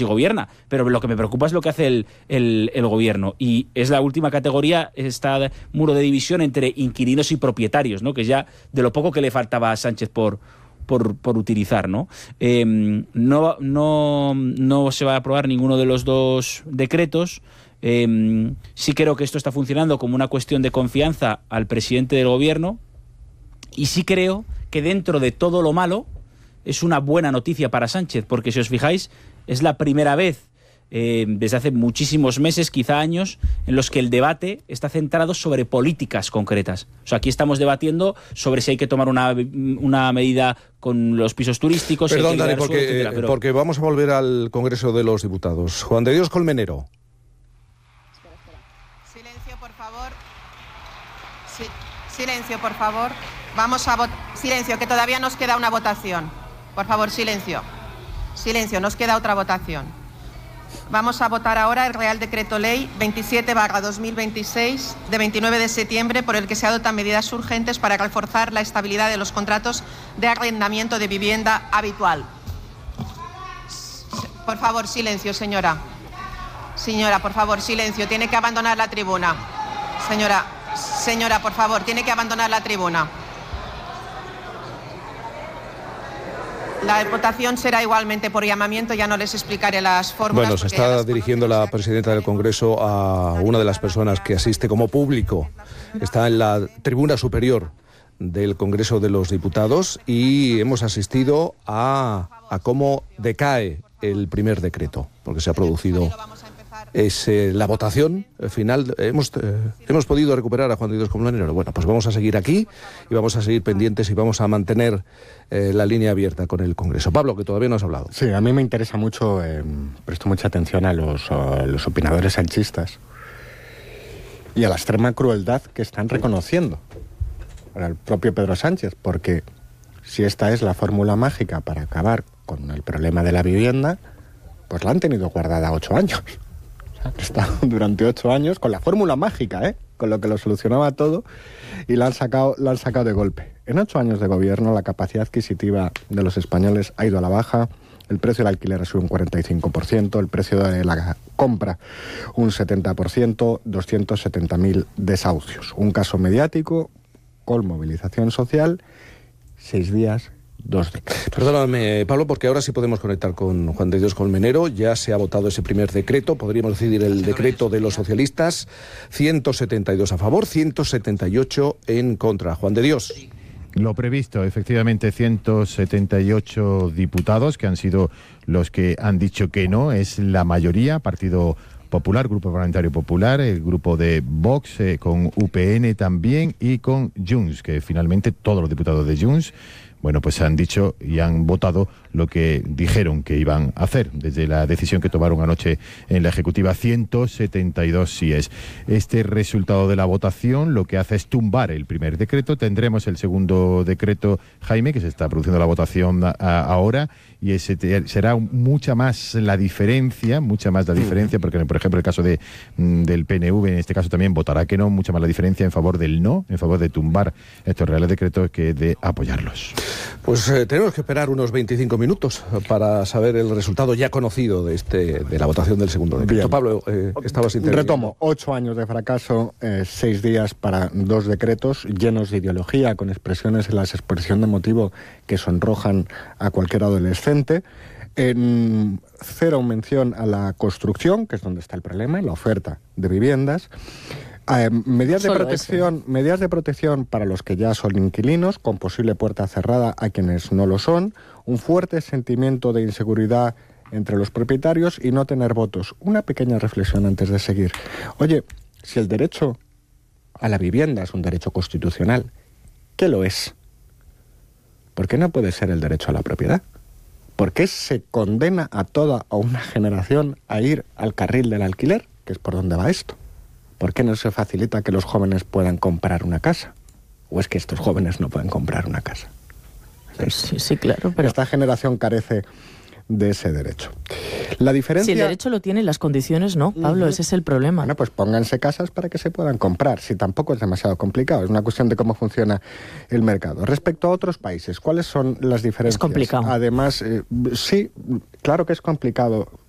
si gobierna, pero lo que me preocupa es lo que hace el gobierno, y es la última categoría, esta muro de división entre inquilinos y propietarios, ¿no? Que es ya de lo poco que le faltaba a Sánchez por utilizar, ¿no? No se va a aprobar ninguno de los dos decretos. Sí creo que esto está funcionando como una cuestión de confianza al presidente del gobierno, y sí creo que dentro de todo lo malo es una buena noticia para Sánchez, porque si os fijáis, es la primera vez desde hace muchísimos meses, quizá años, en los que el debate está centrado sobre políticas concretas. O sea, aquí estamos debatiendo sobre si hay que tomar una medida con los pisos turísticos. Perdón, Dani, porque vamos a volver al Congreso de los Diputados. Juan de Dios Colmenero. Silencio, por favor. Silencio, por favor. Vamos a votar. Silencio, que todavía nos queda una votación. Por favor, silencio. Silencio, nos queda otra votación. Vamos a votar ahora el Real Decreto Ley 27/2026 de 29 de septiembre por el que se adoptan medidas urgentes para reforzar la estabilidad de los contratos de arrendamiento de vivienda habitual. Por favor, silencio, señora. Señora, por favor, silencio. Tiene que abandonar la tribuna. Señora, por favor, tiene que abandonar la tribuna. La votación será igualmente por llamamiento, ya no les explicaré las fórmulas. Bueno, se está dirigiendo la presidenta del Congreso a una de las personas que asiste como público. Está en la tribuna superior del Congreso de los Diputados y hemos asistido a cómo decae el primer decreto, porque se ha producido la votación final. Hemos podido recuperar a Juan de Dios Colmenero. Bueno, pues vamos a seguir aquí y vamos a seguir pendientes y vamos a mantener la línea abierta con el Congreso. Pablo, que todavía no has hablado. Sí, a mí me interesa mucho, presto mucha atención a los opinadores sanchistas y a la extrema crueldad que están reconociendo para el propio Pedro Sánchez, porque si esta es la fórmula mágica para acabar con el problema de la vivienda, pues la han tenido guardada 8 años. Han estado durante 8 años con la fórmula mágica, con lo que lo solucionaba todo, y la han sacado de golpe. En 8 años de gobierno la capacidad adquisitiva de los españoles ha ido a la baja, el precio del alquiler ha subido un 45%, el precio de la compra un 70%, 270.000 desahucios. Un caso mediático con movilización social, 6 días, 2 decretos. Perdóname, Pablo, porque ahora sí podemos conectar con Juan de Dios Colmenero. Ya se ha votado ese primer decreto, podríamos decidir el decreto de los socialistas, 172 a favor, 178 en contra. Juan de Dios. Lo previsto, efectivamente, 178 diputados que han sido los que han dicho que no, es la mayoría, Partido Popular, Grupo Parlamentario Popular, el grupo de Vox, con UPN también y con Junts, que finalmente todos los diputados de Junts, bueno, pues han dicho y han votado lo que dijeron que iban a hacer desde la decisión que tomaron anoche en la Ejecutiva. 172 síes. Este resultado de la votación lo que hace es tumbar el primer decreto. Tendremos el segundo decreto, Jaime, que se está produciendo la votación ahora, y ese será mucha más la diferencia, porque, por ejemplo, el caso del PNV, en este caso también votará que no, mucha más la diferencia en favor del no, en favor de tumbar estos reales decretos que de apoyarlos. Pues tenemos que esperar unos 25 minutos para saber el resultado ya conocido de la votación del segundo decreto. Bien. Pablo, estabas interviniendo. Retomo, 8 años de fracaso, 6 días para 2 decretos llenos de ideología, con expresiones en la expresión de motivo que sonrojan a cualquier adolescente. Cero mención a la construcción, que es donde está el problema, la oferta de viviendas. Medidas de protección para los que ya son inquilinos, con posible puerta cerrada a quienes no lo son, un fuerte sentimiento de inseguridad entre los propietarios y no tener votos. Una pequeña reflexión antes de seguir. Oye, si el derecho a la vivienda es un derecho constitucional, ¿qué lo es? ¿Por qué no puede ser el derecho a la propiedad? ¿Por qué se condena a toda una generación a ir al carril del alquiler, que es por donde va esto? ¿Por qué no se facilita que los jóvenes puedan comprar una casa? ¿O es que estos jóvenes no pueden comprar una casa? Sí, claro, pero esta generación carece de ese derecho. La diferencia... Si el derecho lo tiene, las condiciones no, Pablo, ese es el problema. Bueno, pues pónganse casas para que se puedan comprar, si tampoco es demasiado complicado, es una cuestión de cómo funciona el mercado. Respecto a otros países, ¿cuáles son las diferencias? Es complicado. Además, sí, claro que es complicado.